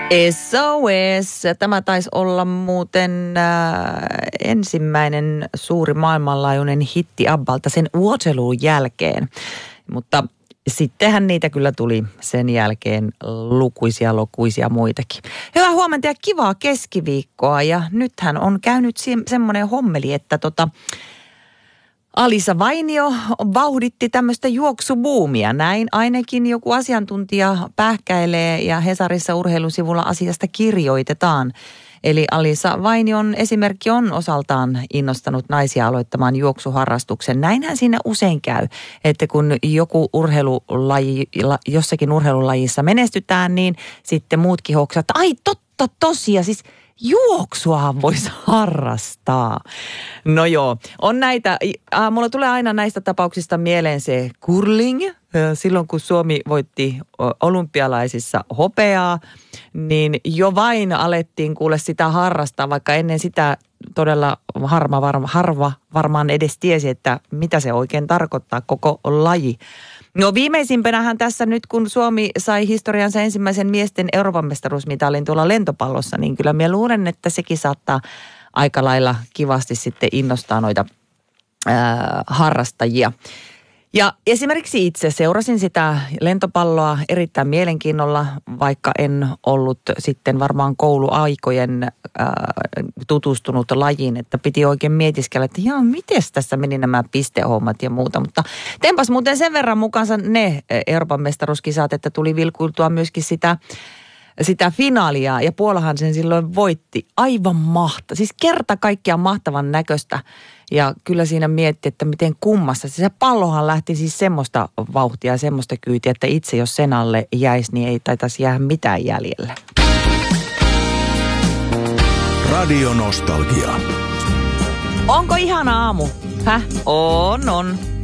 SOS. Tämä taisi olla muuten ensimmäinen suuri maailmanlaajuinen hitti Abbalta sen Waterloon jälkeen. Mutta sittenhän niitä kyllä tuli sen jälkeen lukuisia muitakin. Hyvää huomenta ja kivaa keskiviikkoa. Ja nythän on käynyt semmoinen hommeli, että Alisa Vainio vauhditti tämmöistä juoksubuumia. Näin ainakin joku asiantuntija pähkäilee ja Hesarissa urheilusivulla asiasta kirjoitetaan. Eli Alisa Vainion esimerkki on osaltaan innostanut naisia aloittamaan juoksuharrastuksen. Näinhän siinä usein käy, että kun jossakin urheilulajissa menestytään, niin sitten muutkin hoksaat, että ai totta tosiaan, siis juoksuahan voisi harrastaa. No joo, on näitä, mulla tulee aina näistä tapauksista mieleen se curling. Silloin kun Suomi voitti olympialaisissa hopeaa, niin jo vain alettiin kuule sitä harrastaa, vaikka ennen sitä todella harva varmaan edes tiesi, että mitä se oikein tarkoittaa koko laji. No viimeisimpänähän tässä nyt, kun Suomi sai historiansa ensimmäisen miesten Euroopan mestaruusmitalin tuolla lentopallossa, niin kyllä minä luulen, että sekin saattaa aika lailla kivasti sitten innostaa noita harrastajia. Ja esimerkiksi itse seurasin sitä lentopalloa erittäin mielenkiinnolla, vaikka en ollut sitten varmaan kouluaikojen tutustunut lajiin, että piti oikein mietiskellä, että joo, miten tässä meni nämä pistehommat ja muuta. Mutta tempas muuten sen verran mukaansa ne Euroopan mestaruuskisat, että tuli vilkuiltua myöskin sitä finaalia ja Puolahan sen silloin voitti. Aivan siis kerta kaikkiaan mahtavan näköistä. Ja kyllä siinä mietti, että miten kummassa. Se pallohan lähti siis semmoista vauhtia ja semmoista kyytiä, että itse jos sen alle jäisi, niin ei taitaisi jäädä mitään jäljelle. Radio Nostalgia. Onko ihana aamu? On.